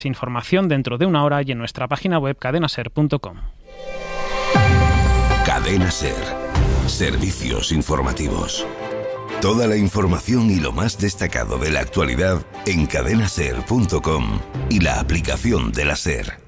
Información dentro de una hora y en nuestra página web cadenaser.com. Cadena Ser. Servicios informativos. Toda la información y lo más destacado de la actualidad en cadenaser.com y la aplicación de la Ser.